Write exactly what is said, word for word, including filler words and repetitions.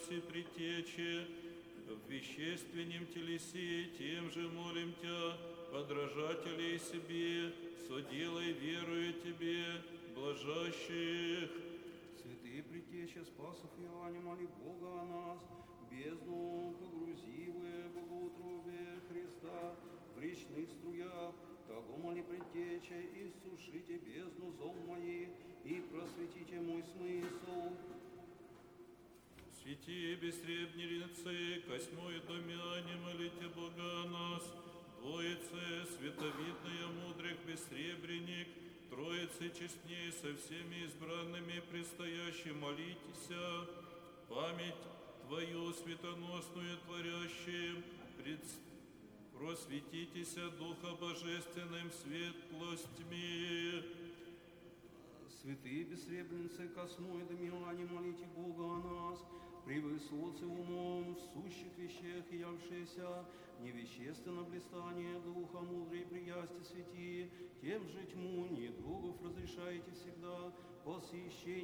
спаси предтече, в вещественном телеси, тем же молим Тя, подражателей себе, соделай верою Тебе, блажащих. Святые предтече, спасов Иоанне, моли Бога о нас, бездну погрузивы богоутробие Христа в речных струях, того моли предтече, иссушите бездну зол мои, и просветите мой смысл. Святи бессребненицы, косьмой домяне, молите Бога о нас, Двоице, световидная, мудрых бессребренник, Троице честней со всеми избранными предстоящим молитеся, память Твою светоносную творящим, пред... просветитеся Духа Божественным светлостьми. Святые бессребреницы, космой Дамиане, молите Бога о нас, превысоцы умом, в сущих вещах и явшися, невещественно блистание Духа, мудрые приясти святи, тем же тьму недугов разрешаете всегда, посещение